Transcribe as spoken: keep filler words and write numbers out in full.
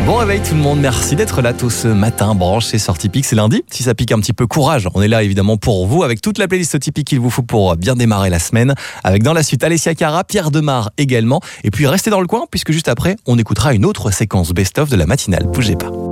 Bon réveil tout le monde, merci d'être là tôt ce matin. Branche, c'est sorti pique, c'est lundi. Si ça pique un petit peu, courage. On est là évidemment pour vous avec toute la playlist typique qu'il vous faut pour bien démarrer la semaine. Avec dans la suite Alessia Cara, Pierre Demar également. Et puis restez dans le coin puisque juste après, on écoutera une autre séquence best-of de la matinale. Bougez pas.